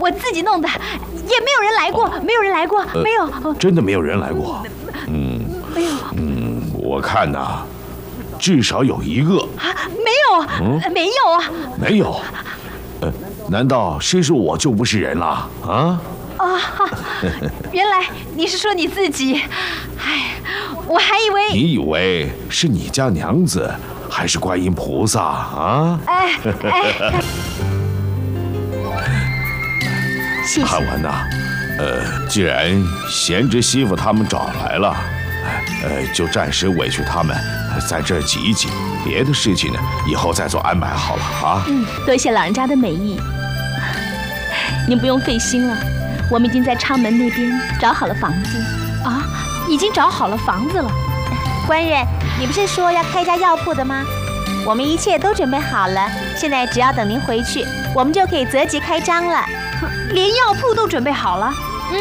我自己弄的，也没有人来过，没有人来过，没有。 真的没有人来过？ 没有。 我看呐，至少有一个。 啊，没有，没有啊。 没有。难道是我就不是人了啊？ 原来你是说你自己，哎，我还以为你以为是你家娘子，还是观音菩萨啊？ 谢谢。 汉文呐，既然贤侄媳妇他们找来了，就暂时委屈他们在这儿挤一挤，别的事情呢，以后再做安排好了啊。 多谢老人家的美意，您不用费心了。我们已经在昌门那边找好了房子啊，已经找好了房子了。 官人，你不是说要开家药铺的吗？我们一切都准备好了，现在只要等您回去，我们就可以择吉开张了。 连药铺都准备好了？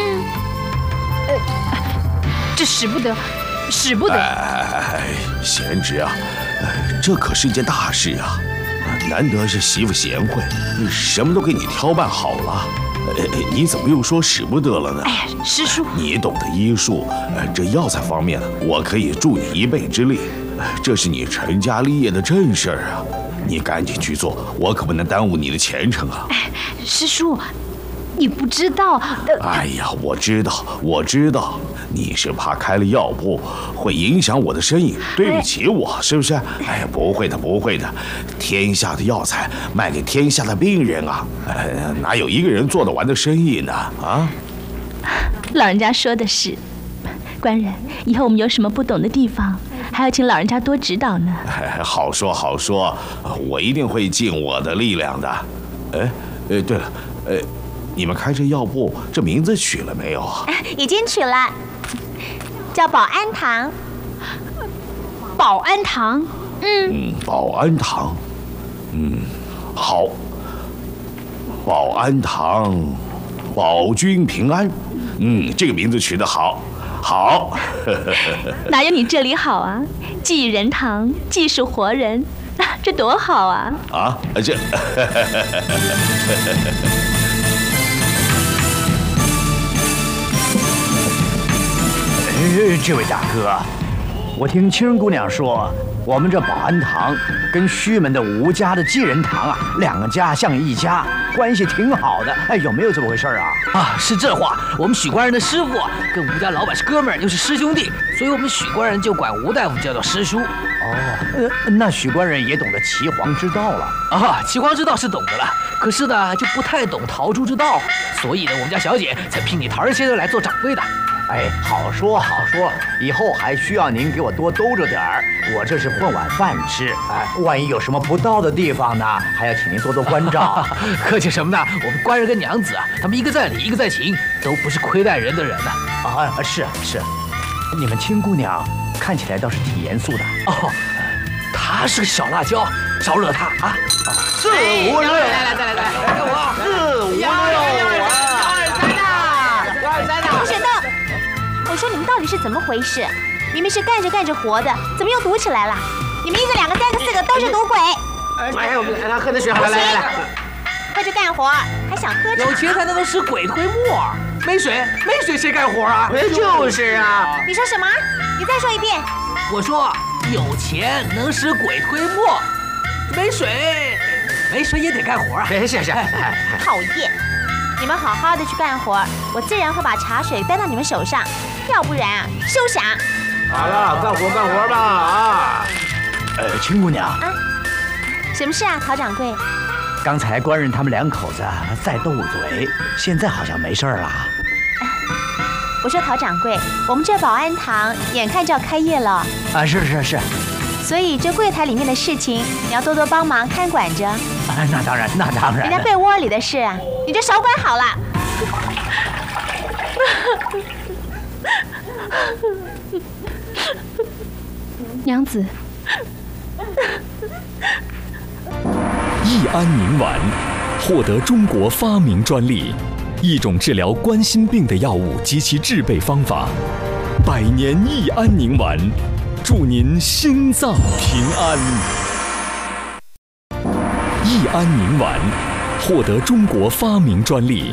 这使不得，使不得。 贤侄啊，这可是件大事啊，难得是媳妇贤惠，什么都给你挑办好了。你怎么又说使不得了呢？ 哎呀，师叔， 你懂得医术，这药材方面我可以助你一臂之力。这是你成家立业的正事儿啊，你赶紧去做，我可不能耽误你的前程啊！ 师叔，你不知道。 哎呀，我知道，你是怕开了药铺会影响我的生意，对不起我，是不是？哎呀，不会的，天下的药材卖给天下的病人啊，哪有一个人做得完的生意呢？啊！ 老人家说的是，官人，以后我们有什么不懂的地方，还要请老人家多指导呢。 好说，我一定会尽我的力量的。对了，你们开这药铺，这名字取了没有啊？ 已经取了，叫保安堂。 保安堂。 保安堂。好。保安堂，保君平安。这个名字取得好。 哪有你这里好啊？既人堂，既是活人，这多好啊！ 这。 这位大哥，我听青姑娘说，我们这保安堂跟须门的吴家的继人堂啊，两个家像一家，关系挺好的。有没有这么回事啊？ 是这话。我们许官人的师傅跟吴家老板是哥们儿，又是师兄弟，所以我们许官人就管吴大夫叫做师叔。 那许官人也懂得岐黄之道了岐黄之道是懂得了，可是呢就不太懂桃竹之道，所以呢我们家小姐才聘你桃儿先生来做掌柜的。 好说，以后还需要您给我多兜着点儿，我这是混碗饭吃。万一有什么不到的地方呢，还要请您多多关照。 客气什么呢？我们官人跟娘子啊，他们一个在理，一个在情，都不是亏待人的人呢。 是，你们青姑娘看起来倒是挺严肃的。 她是个小辣椒，少惹她啊。 4、5、6， 来，跟我 4、5、6啊！ 不是的，我说你们到底是怎么回事？明明是干着活的，怎么又赌起来了？你们1个、2个、3个、4个都是赌鬼！ 我们来喝点水，来， 喝着干活还想喝茶？ 有钱才能使鬼推磨，没水谁干活啊？ 就是啊！ 你说什么？你再说一遍。 我说有钱能使鬼推磨，没水也得干活啊！ 是， 讨厌！你们好好的去干活，我自然会把茶水搬到你们手上，要不然休想！ 好了，干活吧青姑娘什么事啊，陶掌柜？ 刚才官人他们2口子在斗嘴，现在好像没事了。 我说陶掌柜，我们这保安堂眼看就要开业了。 是， 所以这柜台里面的事情，你要多多帮忙看管着。 那当然。 人家被窝里的事啊，你就少管好了。 娘子， 益安宁丸获得中国发明专利，一种治疗冠心病的药物及其制备方法。100年益安宁丸，祝您心脏平安。益安宁丸获得中国发明专利，